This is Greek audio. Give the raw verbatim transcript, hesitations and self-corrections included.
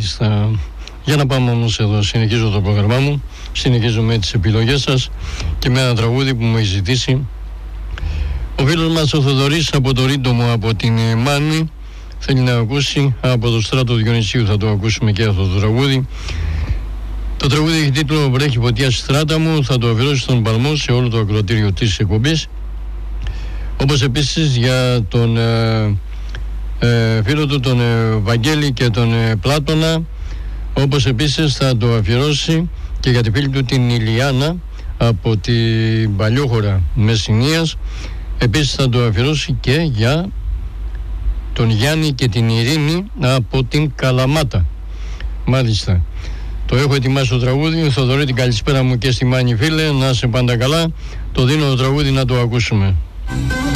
Μάλιστα. Για να πάμε όμως εδώ, συνεχίζω το πρόγραμμά μου, συνεχίζω με τις επιλογές σας και με ένα τραγούδι που μου έχει ζητήσει ο φίλος μας ο Θοδωρής από το Ρίτομο, από την Μάνη. Θέλει να ακούσει από το Στράτο Διονυσίου, θα το ακούσουμε και αυτό το τραγούδι. Το τραγούδι έχει τίτλο «Βρέχει φωτιά στη στράτα μου», θα το αφιερώσει στον Παλμό σε όλο το ακροατήριο της εκπομπής. Όπως επίσης για τον ε, ε, φίλο του τον ε, Βαγγέλη και τον ε, Πλάτωνα. Όπως επίσης θα το αφιερώσει και για τη φίλη του την Ηλιάνα από την Παλιόχώρα Μεσσηνίας. Επίσης θα το αφιερώσει και για τον Γιάννη και την Ειρήνη από την Καλαμάτα. Μάλιστα. Το έχω ετοιμάσει το τραγούδι. Θοδωρή, την καλησπέρα μου και στη Μάνη φίλε. Να είσαι πάντα καλά. Το δίνω το τραγούδι να το ακούσουμε.